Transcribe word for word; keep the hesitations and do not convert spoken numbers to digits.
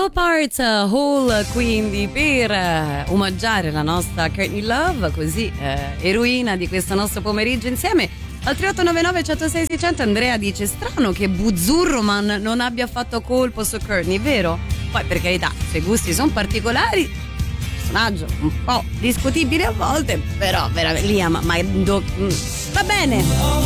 Slow Parts Hall, quindi per eh, omaggiare la nostra Courtney Love, così eh, eroina di questo nostro pomeriggio insieme. Al tre otto nove nove uno zero sei sei zero zero Andrea dice: strano che Buzzurroman non abbia fatto colpo su Courtney, vero? Poi per carità, i suoi gusti sono particolari, personaggio un po' discutibile a volte, però veramente Liam, ma do, va bene.